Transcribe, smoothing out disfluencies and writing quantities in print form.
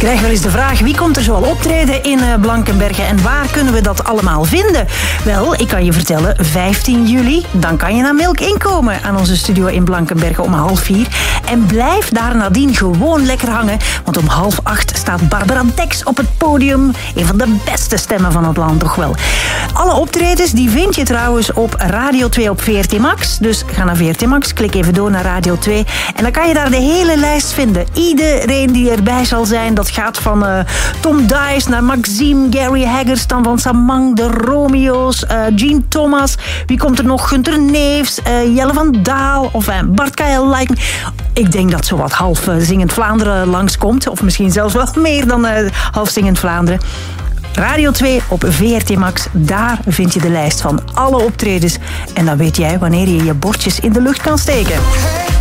krijg wel eens de vraag, wie komt er zoal optreden in Blankenberge en waar kunnen we dat allemaal vinden? Wel, ik kan je vertellen, 15 juli, dan kan je naar Milk inkomen aan onze studio in Blankenberge om 3:30. En blijf daar nadien gewoon lekker hangen, want om 7:30 staat Barbara Dex op het podium. Een van de beste stemmen van het land, toch wel. Alle optredens die vind je trouwens op Radio 2 op VRT Max. Dus ga naar VRT Max, klik even door naar Radio 2 en dan kan je daar de hele lijst vinden. Iedereen die erbij zal zijn, dat gaat van Tom Dice naar Maxime, Gary Haggers, dan van Samang, de Romeo's, Gene Thomas. Wie komt er nog? Gunter Neefs, Jelle van Daal of Bart Kael Like. Ik denk dat zowat half Zingend Vlaanderen langskomt. Of misschien zelfs wel meer dan half Zingend Vlaanderen. Radio 2 op VRT Max, daar vind je de lijst van alle optredens. En dan weet jij wanneer je je bordjes in de lucht kan steken.